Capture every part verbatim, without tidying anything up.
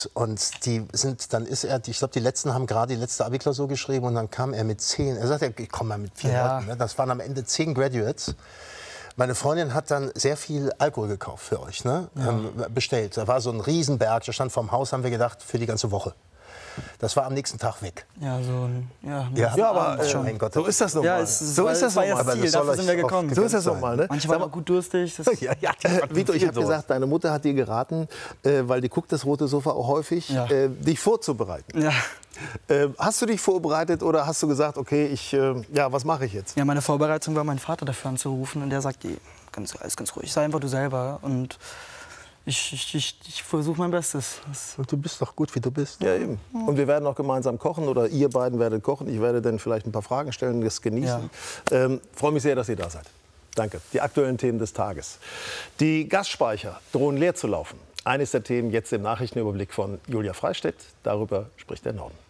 Und die sind, dann ist er, ich glaube, die letzten haben gerade die letzte Abi-Klausur geschrieben und dann kam er mit zehn. Er sagte, ich komme mal mit vier Ja. Leuten. Ne? Das waren am Ende zehn Graduates. Meine Freundin hat dann sehr viel Alkohol gekauft für euch, ne? Ja. Ähm, bestellt. Da war so ein Riesenberg, der stand vorm Haus, haben wir gedacht, für die ganze Woche. Das war am nächsten Tag weg. Ja, so ein, ja, Ja, Ja, aber äh, schon. mein Gott, So ist das nun ja, mal. es, So ist das war nun ja mal. das Aber Ziel, das soll dafür sind wir euch auch gekommen. So ist das nun mal, ne? Manche waren auch gut durstig. Das Ja, ja, die hatten Vito, ich habe viel gesagt, deine Mutter hat dir geraten, äh, weil die guckt das rote Sofa auch häufig, Ja. äh, dich vorzubereiten. ja. Äh, hast du dich vorbereitet oder hast du gesagt, okay, ich, äh, ja, was mache ich jetzt? ja, meine Vorbereitung war, meinen Vater dafür anzurufen. Und der sagt, ey, ganz, alles ganz ruhig, sei einfach du selber. Und ich, ich, ich, ich versuche mein Bestes. Das Und du bist doch gut, wie du bist. Ja, eben. Und wir werden auch gemeinsam kochen oder ihr beiden werdet kochen. Ich werde dann vielleicht ein paar Fragen stellen, das genießen. Ähm, freue mich sehr, dass ihr da seid. Danke. Die aktuellen Themen des Tages. Die Gasspeicher drohen leer zu laufen. Eines der Themen jetzt im Nachrichtenüberblick von Julia Freistedt. Darüber spricht der Norden.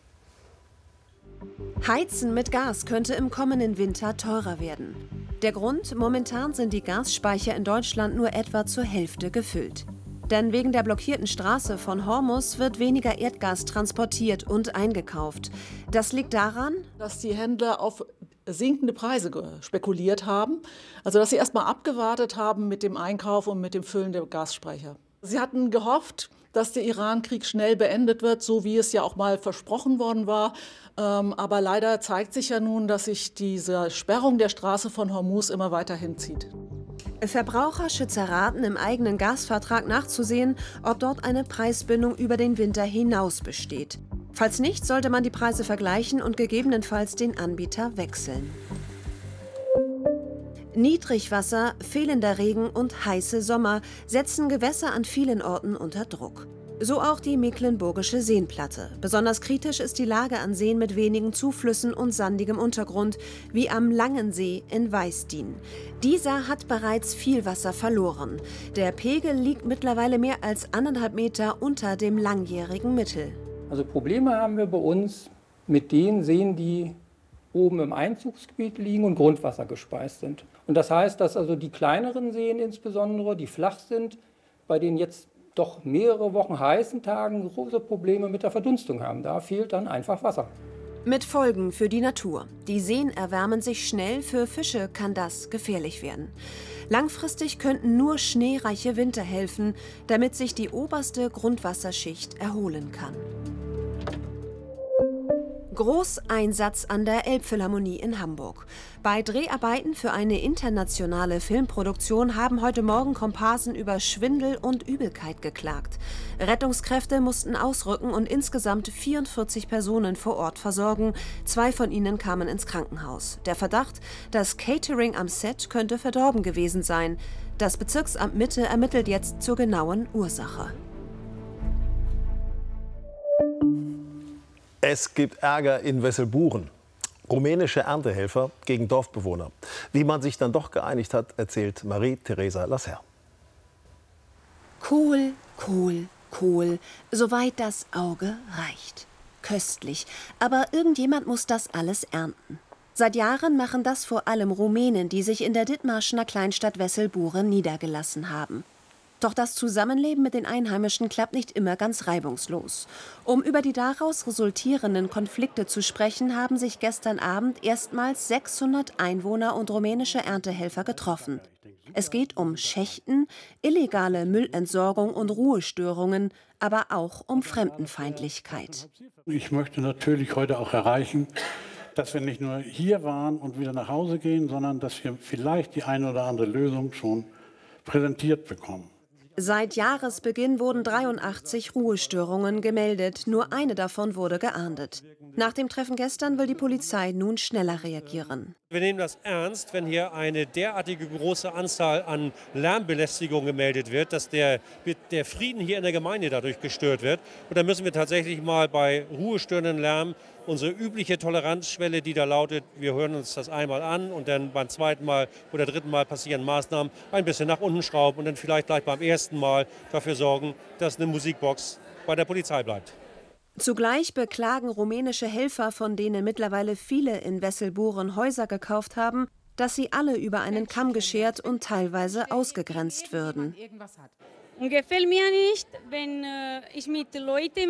Heizen mit Gas könnte im kommenden Winter teurer werden. Der Grund? Momentan sind die Gasspeicher in Deutschland nur etwa zur Hälfte gefüllt. Denn wegen der blockierten Straße von Hormus wird weniger Erdgas transportiert und eingekauft. Das liegt daran, dass die Händler auf sinkende Preise spekuliert haben. Also dass sie erst mal abgewartet haben mit dem Einkauf und mit dem Füllen der Gasspeicher. Sie hatten gehofft, dass der Iran-Krieg schnell beendet wird, so wie es ja auch mal versprochen worden war. Ähm, aber leider zeigt sich ja nun, dass sich diese Sperrung der Straße von Hormuz immer weiter hinzieht. Verbraucherschützer raten, im eigenen Gasvertrag nachzusehen, ob dort eine Preisbindung über den Winter hinaus besteht. Falls nicht, sollte man die Preise vergleichen und gegebenenfalls den Anbieter wechseln. Niedrigwasser, fehlender Regen und heiße Sommer setzen Gewässer an vielen Orten unter Druck. So auch die Mecklenburgische Seenplatte. Besonders kritisch ist die Lage an Seen mit wenigen Zuflüssen und sandigem Untergrund, wie am Langensee in Weißdien. Dieser hat bereits viel Wasser verloren. Der Pegel liegt mittlerweile mehr als anderthalb Meter unter dem langjährigen Mittel. Also Probleme haben wir bei uns mit den Seen, die oben im Einzugsgebiet liegen und Grundwasser gespeist sind. Und das heißt, dass also die kleineren Seen insbesondere, die flach sind, bei denen jetzt doch mehrere Wochen heißen Tagen große Probleme mit der Verdunstung haben. Da fehlt dann einfach Wasser. Mit Folgen für die Natur. Die Seen erwärmen sich schnell, für Fische kann das gefährlich werden. Langfristig könnten nur schneereiche Winter helfen, damit sich die oberste Grundwasserschicht erholen kann. Großeinsatz an der Elbphilharmonie in Hamburg. Bei Dreharbeiten für eine internationale Filmproduktion haben heute Morgen Komparsen über Schwindel und Übelkeit geklagt. Rettungskräfte mussten ausrücken und insgesamt vierundvierzig Personen vor Ort versorgen. Zwei von ihnen kamen ins Krankenhaus. Der Verdacht, das Catering am Set könnte verdorben gewesen sein. Das Bezirksamt Mitte ermittelt jetzt zur genauen Ursache. Es gibt Ärger in Wesselburen. Rumänische Erntehelfer gegen Dorfbewohner. Wie man sich dann doch geeinigt hat, erzählt Marie-Theresa Lasser. Kohl, Kohl, Kohl, soweit das Auge reicht. Köstlich, aber irgendjemand muss das alles ernten. Seit Jahren machen das vor allem Rumänen, die sich in der Dithmarschener Kleinstadt Wesselburen niedergelassen haben. Doch das Zusammenleben mit den Einheimischen klappt nicht immer ganz reibungslos. Um über die daraus resultierenden Konflikte zu sprechen, haben sich gestern Abend erstmals sechshundert Einwohner und rumänische Erntehelfer getroffen. Es geht um Schächten, illegale Müllentsorgung und Ruhestörungen, aber auch um Fremdenfeindlichkeit. Ich möchte natürlich heute auch erreichen, dass wir nicht nur hier waren und wieder nach Hause gehen, sondern dass wir vielleicht die eine oder andere Lösung schon präsentiert bekommen. Seit Jahresbeginn wurden dreiundachtzig Ruhestörungen gemeldet. Nur eine davon wurde geahndet. Nach dem Treffen gestern will die Polizei nun schneller reagieren. Wir nehmen das ernst, wenn hier eine derartige große Anzahl an Lärmbelästigung gemeldet wird, dass der, der Frieden hier in der Gemeinde dadurch gestört wird. Und dann müssen wir tatsächlich mal bei ruhestörenden Lärm unsere übliche Toleranzschwelle, die da lautet, wir hören uns das einmal an und dann beim zweiten Mal oder dritten Mal passieren Maßnahmen, ein bisschen nach unten schrauben und dann vielleicht gleich beim ersten Mal dafür sorgen, dass eine Musikbox bei der Polizei bleibt. Zugleich beklagen rumänische Helfer, von denen mittlerweile viele in Wesselburen Häuser gekauft haben, dass sie alle über einen Kamm geschert und teilweise ausgegrenzt würden. Und gefällt mir nicht, wenn äh, ich mit Leuten